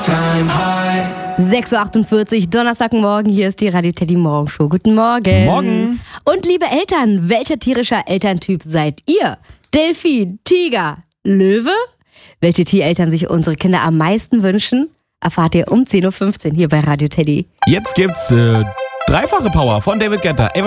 6.48 Uhr, Donnerstagmorgen, hier ist die Radio Teddy Morgenshow. Guten Morgen. Morgen. Und liebe Eltern, welcher tierischer Elterntyp seid ihr? Delfin, Tiger, Löwe? Welche Tiereltern sich unsere Kinder am meisten wünschen, erfahrt ihr um 10.15 Uhr hier bei Radio Teddy. Jetzt gibt's dreifache Power von David Guetta.